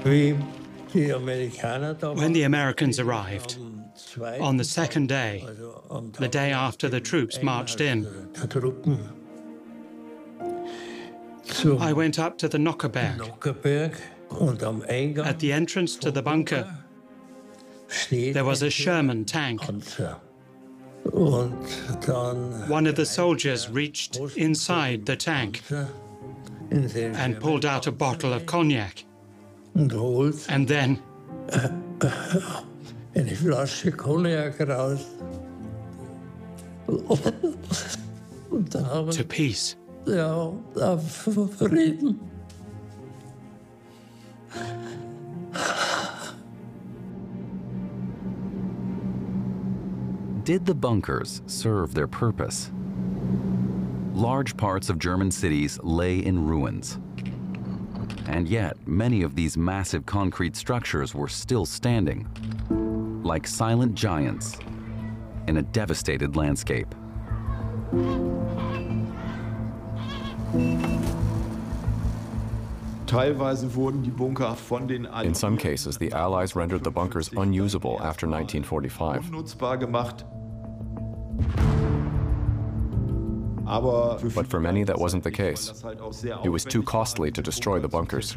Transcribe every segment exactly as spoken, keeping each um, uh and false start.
When the Americans arrived, on the second day, the day after the troops marched in, I went up to the Nockherberg. At the entrance to the bunker, there was a Sherman tank. One of the soldiers reached inside the tank and pulled out a bottle of cognac. And then to peace. Did the bunkers serve their purpose? Large parts of German cities lay in ruins. And yet, many of these massive concrete structures were still standing, like silent giants in a devastated landscape. In some cases, the Allies rendered the bunkers unusable after nineteen forty-five. But for many, that wasn't the case. It was too costly to destroy the bunkers.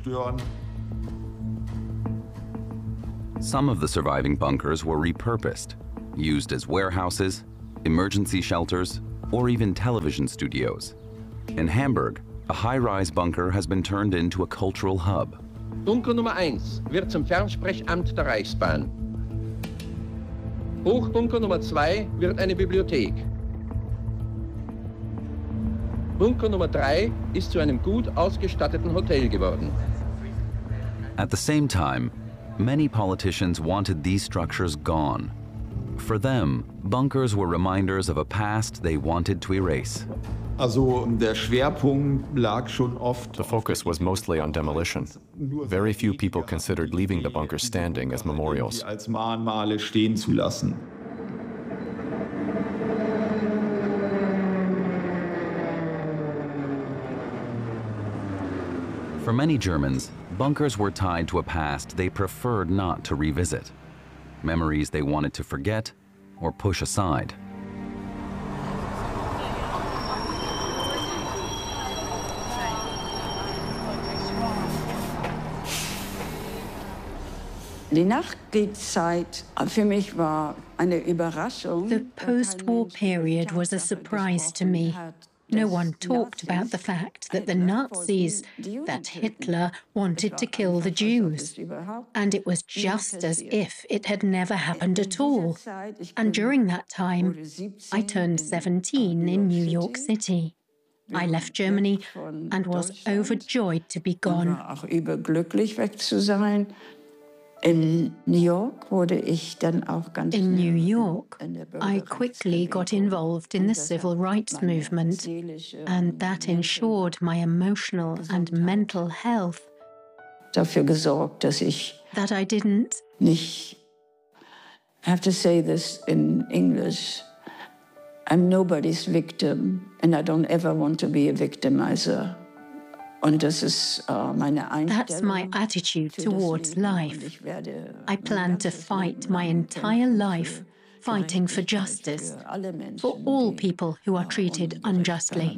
Some of the surviving bunkers were repurposed, used as warehouses, emergency shelters, or even television studios. In Hamburg, a high-rise bunker has been turned into a cultural hub. Bunker Nummer eins wird zum Fernsprechamt der Reichsbahn. Hochbunker Nummer zwei wird eine Bibliothek. Bunker Nummer drei ist zu einem gut ausgestatteten Hotel geworden. At the same time, many politicians wanted these structures gone. For them, bunkers were reminders of a past they wanted to erase. The focus was mostly on demolition. Very few people considered leaving the bunkers standing as memorials. For many Germans, bunkers were tied to a past they preferred not to revisit, memories they wanted to forget or push aside. The post-war period was a surprise to me. No one talked about the fact that the Nazis, that Hitler, wanted to kill the Jews. And it was just as if it had never happened at all. And during that time, I turned seventeen in New York City. I left Germany and was overjoyed to be gone. In New York, I quickly got involved in the civil rights movement, and that ensured my emotional and mental health. That I didn't. I have to say this in English. I'm nobody's victim, and I don't ever want to be a victimizer. That's my attitude towards life. I plan to fight my entire life, fighting for justice, for all people who are treated unjustly.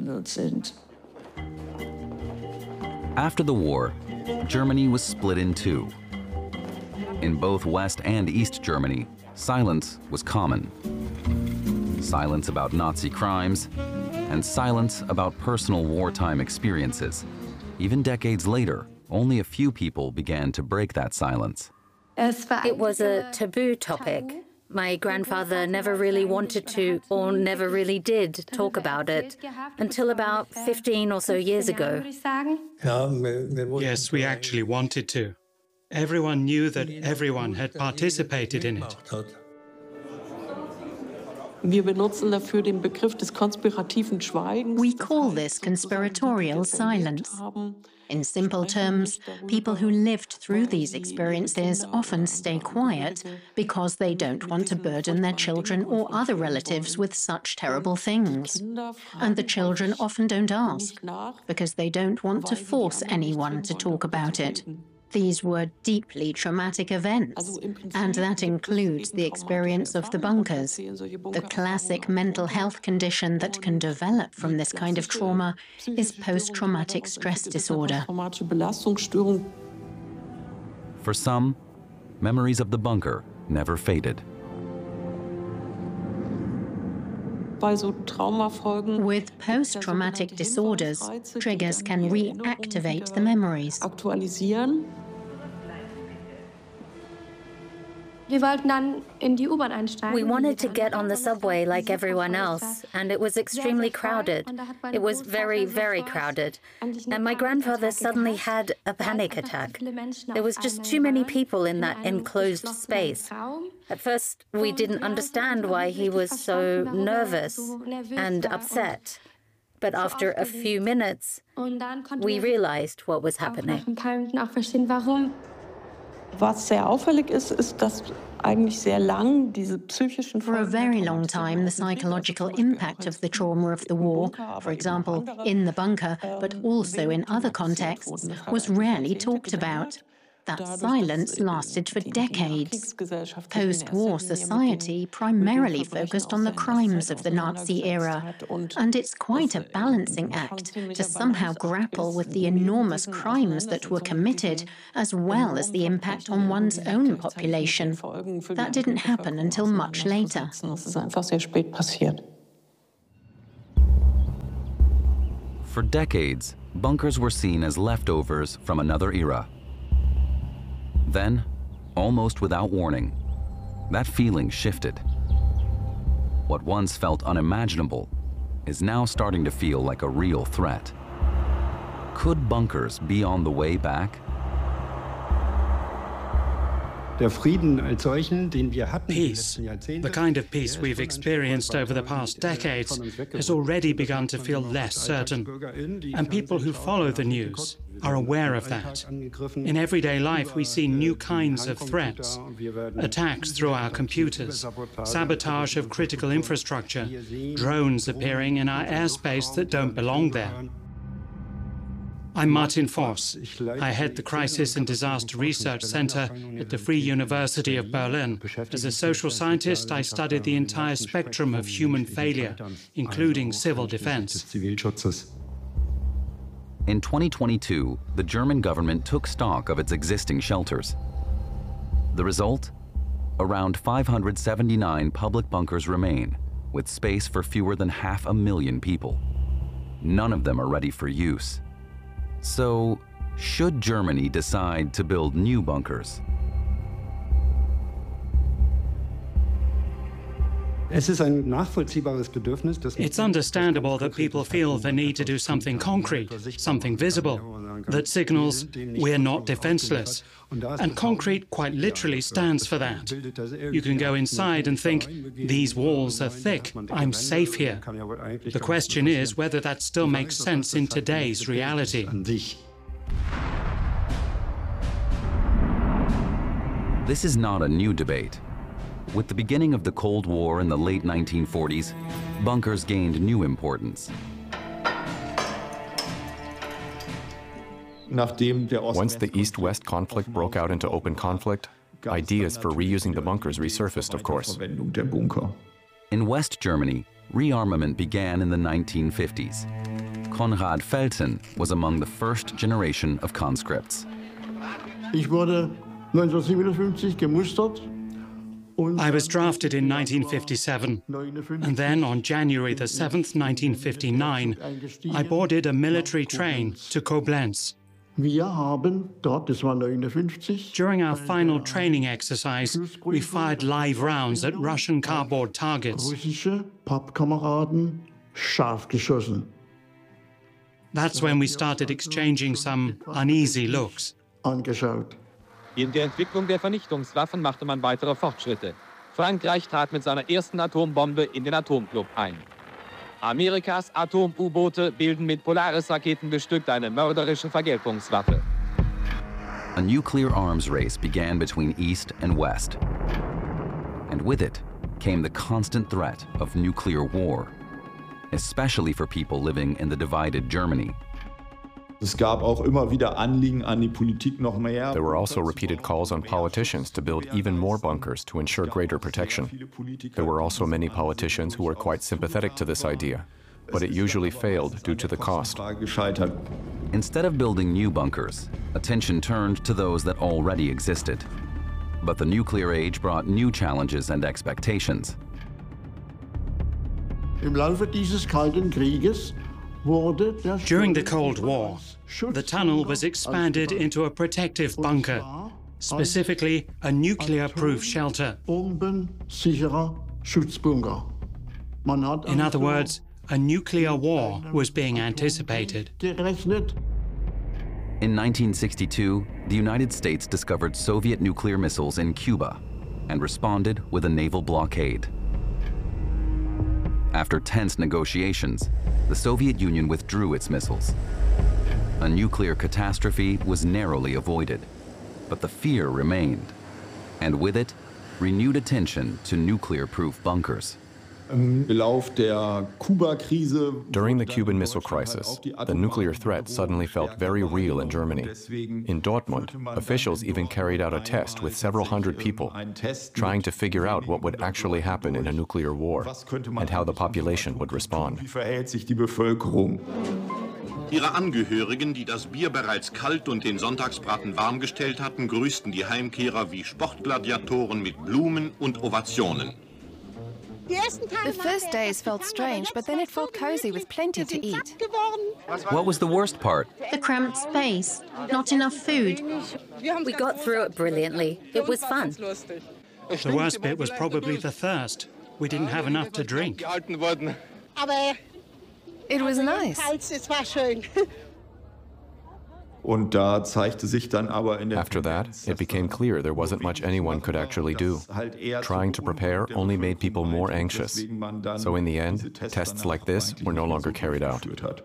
After the war, Germany was split in two. In both West and East Germany, silence was common. Silence about Nazi crimes, and silence about personal wartime experiences. Even decades later, only a few people began to break that silence. It was a taboo topic. My grandfather never really wanted to, or never really did, talk about it until about fifteen or so years ago. Yes, we actually wanted to. Everyone knew that everyone had participated in it. We call this conspiratorial silence. In simple terms, people who lived through these experiences often stay quiet because they don't want to burden their children or other relatives with such terrible things. And the children often don't ask because they don't want to force anyone to talk about it. These were deeply traumatic events, and that includes the experience of the bunkers. The classic mental health condition that can develop from this kind of trauma is post-traumatic stress disorder. For some, memories of the bunker never faded. With post-traumatic disorders, triggers can reactivate the memories. We wanted to get on the subway like everyone else, and it was extremely crowded. It was very, very crowded. And my grandfather suddenly had a panic attack. There was just too many people in that enclosed space. At first, we didn't understand why he was so nervous and upset. But after a few minutes, we realized what was happening. Was sehr auffällig ist, ist, dass eigentlich sehr lang diese psychischen For a very long time, the psychological impact of the trauma of the war, for example, in the bunker, but also in other contexts, was rarely talked about. That silence lasted for decades. Post-war society primarily focused on the crimes of the Nazi era, and it's quite a balancing act to somehow grapple with the enormous crimes that were committed, as well as the impact on one's own population. That didn't happen until much later. For decades, bunkers were seen as leftovers from another era. Then, almost without warning, that feeling shifted. What once felt unimaginable is now starting to feel like a real threat. Could bunkers be on the way back? Peace, the kind of peace we've experienced over the past decades, has already begun to feel less certain. And people who follow the news are aware of that. In everyday life, we see new kinds of threats: attacks through our computers, sabotage of critical infrastructure, drones appearing in our airspace that don't belong there. I'm Martin Voss. I head the Crisis and Disaster Research Center at the Free University of Berlin. As a social scientist, I studied the entire spectrum of human failure, including civil defense. In twenty twenty-two, the German government took stock of its existing shelters. The result? Around five hundred seventy-nine public bunkers remain, with space for fewer than half a million people. None of them are ready for use. So, should Germany decide to build new bunkers? It's understandable that people feel the need to do something concrete, something visible, that signals we're not defenseless. And concrete quite literally stands for that. You can go inside and think, these walls are thick, I'm safe here. The question is whether that still makes sense in today's reality. This is not a new debate. With the beginning of the Cold War in the late nineteen forties, bunkers gained new importance. Once the East-West conflict broke out into open conflict, ideas for reusing the bunkers resurfaced, of course. In West Germany, rearmament began in the nineteen fifties. Konrad Felten was among the first generation of conscripts. Ich wurde neunzehnhundertsiebenundfünfzig gemustert. I was drafted in nineteen fifty-seven, and then on January the seventh, nineteen fifty-nine, I boarded a military train to Koblenz. During our final training exercise, we fired live rounds at Russian cardboard targets. That's when we started exchanging some uneasy looks. In der Entwicklung der Vernichtungswaffen machte man weitere Fortschritte. Frankreich trat mit seiner ersten Atombombe in den Atomclub ein. Amerikas Atom-U-Boote bilden mit Polaris-Raketen bestückt eine mörderische Vergeltungswaffe. A nuclear arms race began between East and West. And with it came the constant threat of nuclear war, especially for people living in the divided Germany. Es gab auch immer wieder Anliegen an die Politik, noch mehr. There were also repeated calls on politicians to build even more bunkers to ensure greater protection. There were also many politicians who were quite sympathetic to this idea, but it usually failed due to the cost. Instead of building new bunkers, attention turned to those that already existed. But the nuclear age brought new challenges and expectations. Im Laufe dieses Kalten Krieges During the Cold War, the tunnel was expanded into a protective bunker, specifically a nuclear-proof shelter. In other words, a nuclear war was being anticipated. In nineteen sixty-two, the United States discovered Soviet nuclear missiles in Cuba and responded with a naval blockade. After tense negotiations, the Soviet Union withdrew its missiles. A nuclear catastrophe was narrowly avoided, but the fear remained, and with it, renewed attention to nuclear-proof bunkers. During the Cuban Missile Crisis, the nuclear threat suddenly felt very real in Germany. In Dortmund, officials even carried out a test with several hundred people, trying to figure out what would actually happen in a nuclear war and how the population would respond. Ihre Angehörigen, die das Bier bereits kalt und den Sonntagsbraten warm gestellt hatten, grüßten die Heimkehrer wie Sportgladiatoren mit Blumen und Ovationen. The first days felt strange, but then it felt cozy with plenty to eat. What was the worst part? The cramped space, not enough food. We got through it brilliantly. It was fun. The worst bit was probably the thirst. We didn't have enough to drink. It was nice. Und da zeigte sich dann aber in der After that, it became clear there wasn't much anyone could actually do. Trying to prepare only made people more anxious. So in the end, tests like this were no longer carried out.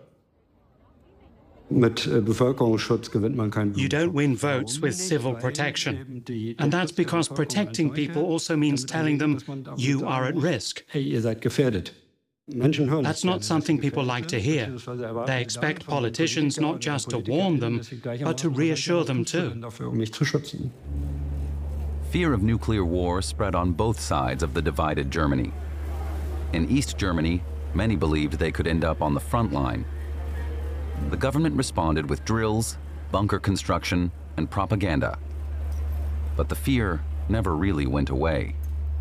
You don't win votes with civil protection. And that's because protecting people also means telling them you are at risk. That's not something people like to hear. They expect politicians not just to warn them, but to reassure them too. Fear of nuclear war spread on both sides of the divided Germany. In East Germany, many believed they could end up on the front line. The government responded with drills, bunker construction, and propaganda. But the fear never really went away.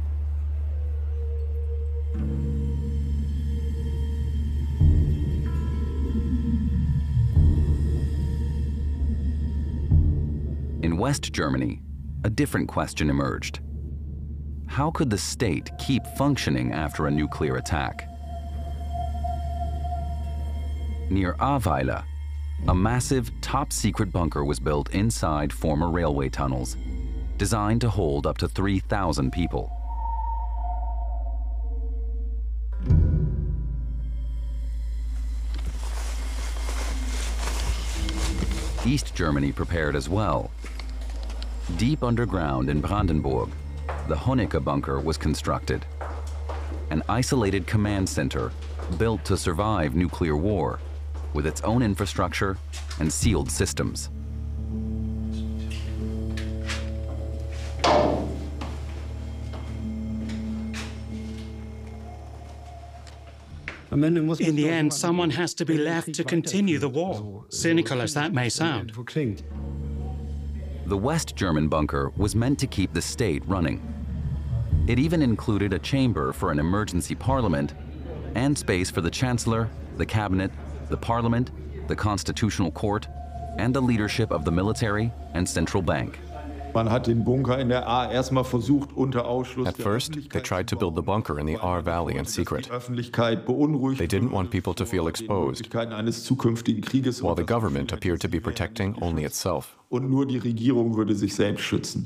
In West Germany, a different question emerged. How could the state keep functioning after a nuclear attack? Near Ahrweiler, a massive, top-secret bunker was built inside former railway tunnels, designed to hold up to three thousand people. East Germany prepared as well. Deep underground in Brandenburg, the Honecker bunker was constructed, an isolated command center built to survive nuclear war, with its own infrastructure and sealed systems. In the end, someone has to be left to continue the war, cynical as that may sound. The West German bunker was meant to keep the state running. It even included a chamber for an emergency parliament and space for the chancellor, the cabinet, the parliament, the constitutional court, and the leadership of the military and central bank. Man hat den Bunker in der Ahr erstmal versucht, unter Ausschluss At first, they tried to build the bunker in the Ahr Valley in secret. They didn't want people to feel exposed, while the government appeared to be protecting only itself. Und nur die Regierung würde sich selbst schützen.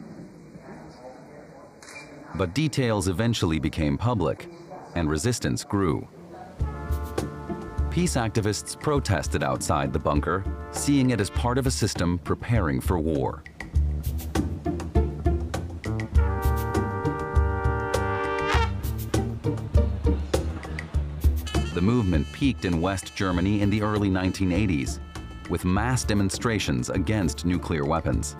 But details eventually became public, and resistance grew. Peace activists protested outside the bunker, seeing it as part of a system preparing for war. The movement peaked in West Germany in the early nineteen eighties, with mass demonstrations against nuclear weapons.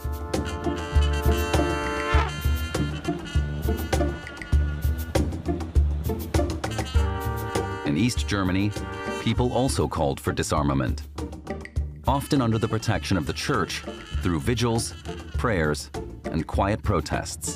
In East Germany, people also called for disarmament, often under the protection of the church through vigils, prayers, and quiet protests.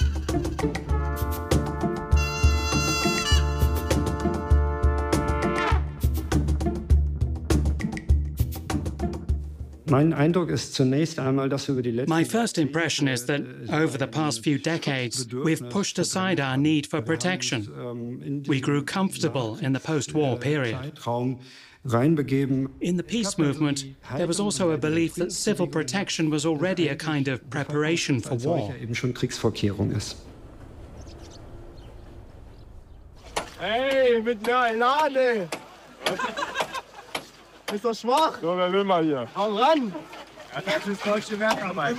My first impression is that over the past few decades, we've pushed aside our need for protection. We grew comfortable in the post-war period. In the peace movement, there was also a belief that civil protection was already a kind of preparation for war. Hey, mit der Lade! Bist du schwach? So, wer will mal hier? Hau ran! Das ist deutsche Werkarbeit.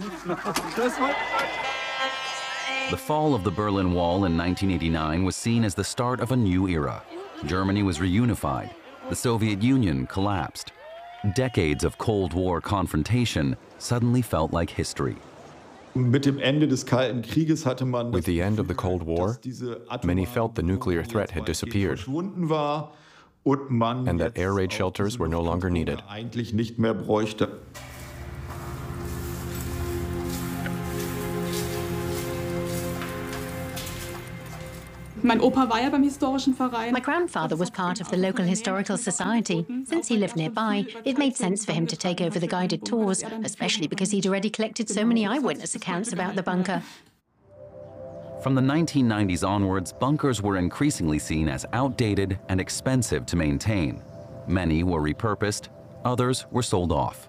The fall of the Berlin Wall in nineteen eighty-nine was seen as the start of a new era. Germany was reunified. The Soviet Union collapsed. Decades of Cold War confrontation suddenly felt like history. Mit dem Ende des Kalten Krieges hatte man With the end of the Cold War, many felt the nuclear threat had disappeared and that air raid shelters were no longer needed. Eigentlich nicht mehr bräuchte. Mein Opa war ja beim historischen Verein. My grandfather was part of the local historical society. Since he lived nearby, it made sense for him to take over the guided tours, especially because he'd already collected so many eyewitness accounts about the bunker. From the nineteen nineties onwards, bunkers were increasingly seen as outdated and expensive to maintain. Many were repurposed, others were sold off.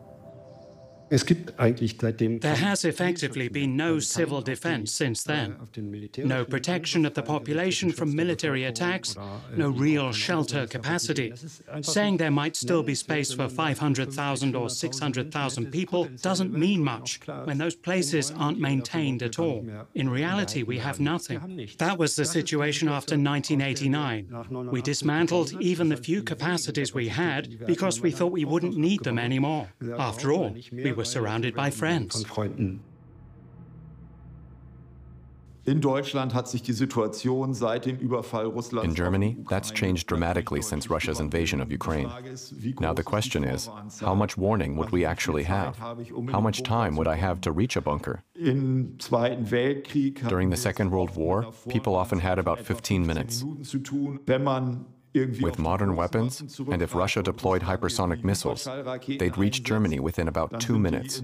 There has effectively been no civil defense since then. No protection of the population from military attacks, no real shelter capacity. Saying there might still be space for five hundred thousand or six hundred thousand people doesn't mean much when those places aren't maintained at all. In reality, we have nothing. That was the situation after nineteen eighty-nine. We dismantled even the few capacities we had because we thought we wouldn't need them anymore. After all, we were surrounded by friends. In Deutschland hat sich die Situation seit dem Überfall Russlands. In Germany, that's changed dramatically since Russia's invasion of Ukraine. Now the question is, how much warning would we actually have? How much time would I have to reach a bunker? Im Zweiten Weltkrieg During the Second World War, people often had about fifteen minutes. Wenn man With modern weapons, and if Russia deployed hypersonic missiles, they'd reach Germany within about two minutes.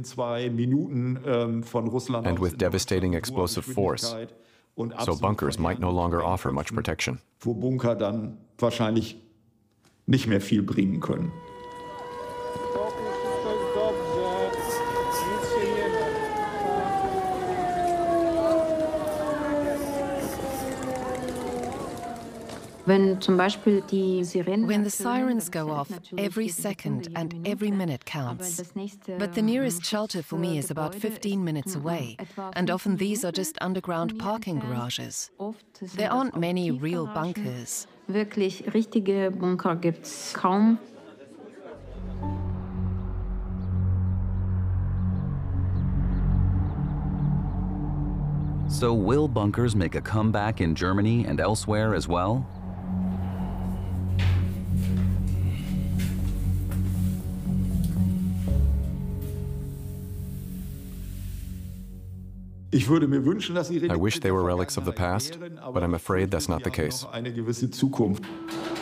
And with devastating explosive force, so bunkers might no longer offer much protection. Wo Bunker dann wahrscheinlich nicht mehr viel bringen können. When the sirens go off, every second and every minute counts. But the nearest shelter for me is about fifteen minutes away, and often these are just underground parking garages. There aren't many real bunkers. Wirklich richtige Bunker gibt's kaum. So will bunkers make a comeback in Germany and elsewhere as well? I wish they were relics of the past, but I'm afraid that's not the case. Eine gewisse Zukunft.